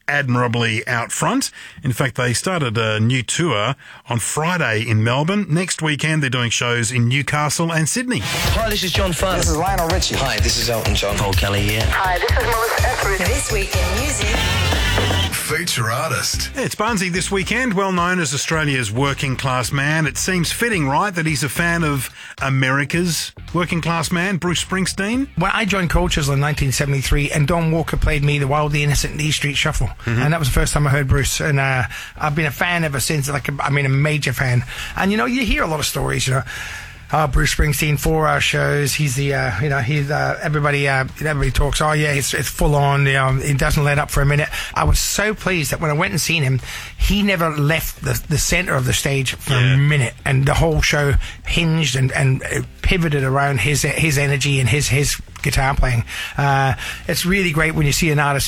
admirably out front. In fact, they started a new tour on Friday in Melbourne. Next weekend, they're doing shows in Newcastle and Sydney. Hi, this is John Farr. This is Lionel Richie. Hi, this is Elton John. Paul Kelly here. Hi, this is Melissa Etheridge. This Week in Music. Feature artist. Yeah, it's Barnsey this weekend, well known as Australia's working class man. It seems fitting, right, that he's a fan of America's working class man, Bruce Springsteen? Well, I joined Cold Chisel in 1973, and Don Walker played me the Wildly Innocent E Street Shuffle, and that was the first time I heard Bruce. And I've been a fan ever since. A major fan. And you hear a lot of stories. Bruce Springsteen, 4-hour shows. He's the, everybody talks. Oh yeah, it's full on. He doesn't let up for a minute. I was so pleased that when I went and seen him, he never left the center of the stage for a minute, and the whole show hinged and pivoted around his energy and his guitar playing. It's really great when you see an artist